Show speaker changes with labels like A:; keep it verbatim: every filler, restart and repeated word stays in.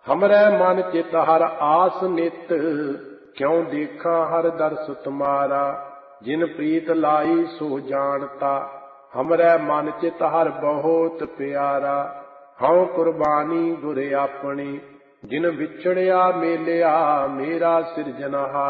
A: हमरै मन चित हर आस नित, क्यों देखा हर दर्श तुम्हारा। जिन प्रीत लाई सो जानता, हमरै मन चित हर बहुत प्यारा। हऊँ कुर्बानी गुर अपनी, जिन बिछड़िया मेलिया मेरा सिरजनहारा।